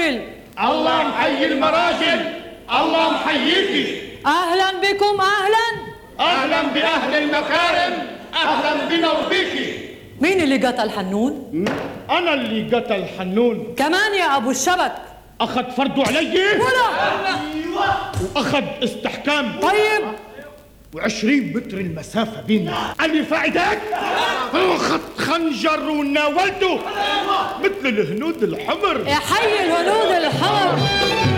الراجل. الله محيي المراجل، الله محييكي. أهلا بكم. أهلا بأهل المكارم، أهلا بنا وبيكي. مين اللي قتل حنون؟ أنا اللي قتل حنون. كمان يا أبو الشبك؟ أخذ فرده علي ولا وأخذ استحكام. طيب، و20 متر المسافة بيننا. اللي فاعدك أخذ خنجر وناولته مثل الهنود الحمر. يا حي الهنود الحمر.